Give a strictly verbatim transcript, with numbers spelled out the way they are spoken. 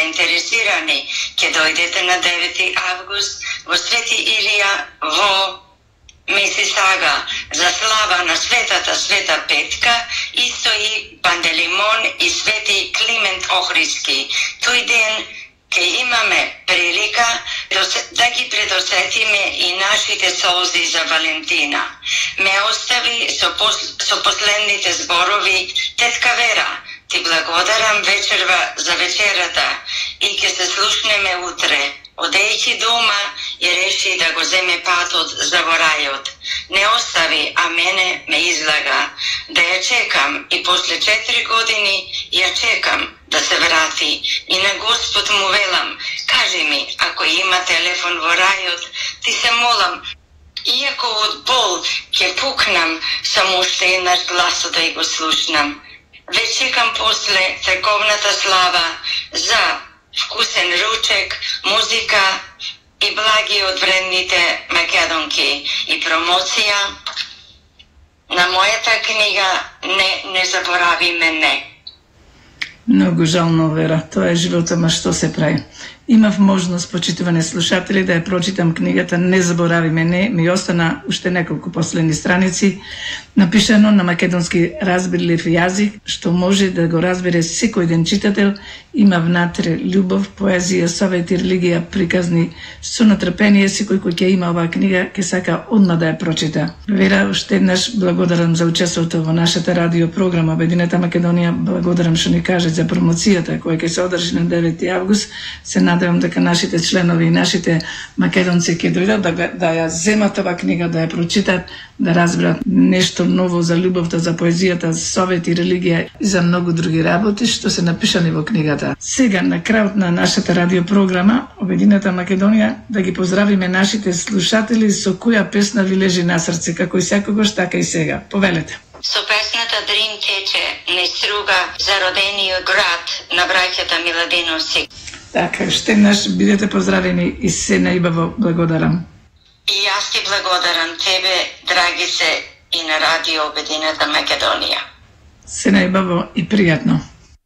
заинтересирани, ќе дојдете на девети август во Свети Илија во Месисага за слава на Светата Света Петка, исто и Пантелеймон и Свети Климент Охридски. Тој ден ќе имаме прилика да ги предосетиме и нашите солзи за Валентина. Ме остави со, пос, со последните зборови тетка Вера. Ти благодарам вечерва за вечерата и ќе се слушнеме утре. Одејќи дома и реши да го земе патот за во рајот. Не остави, а мене ме излага. Да ја чекам и после четири години ја чекам да се врати. И на Господ му велам, кажи ми, ако има телефон во рајот, ти се молам. Иако од бол ќе пукнам, само уште еднаш гласот да го слушнам. Веќе чекам после црковната слава за вкусен ручек, музика и благи од вредните македонки и промоција на мојата книга Не, не заборави мене. Многу жално, Вера, тоа е животот, ама што се прави. Имав можност, почитувани слушатели, да ја прочитам книгата Не заборави мене, ми остана уште неколку последни страници, напишано на македонски разбирлив јазик, што може да го разбере секој ден читател. Има внатре љубов, поезија, совети, религија, приказни. Со натрпение секој кој ќе има оваа книга ќе сака одма да ја прочита. Вера, уште еднаш благодарам за учеството во нашата радио програма Обединета Македонија. Благодарам што ни кажат за промоцијата која ќе се одржи на девети август. Се надевам дека нашите членови и нашите македонци ќе дојдат да, да ја земат оваа книга, да ја прочитат, да разберат нешто ново за љубовта, за поезијата, совети, религија и за многу други работи што се напишани во книгата. Сега, на крајот на нашата радиопрограма Обединета Македонија, да ги поздравиме нашите слушатели со која песна ви лежи на срце, како и секогаш, така и сега. Повелете. Со песната Дрим тече низ струга за родениот град на браќата Миладиновци. Така, ще еднаш бидете поздравени и се најубаво благодарам. И јас ти благодарам тебе, драги се, и на радио Обединета Македонија. Се најубаво и пријатно.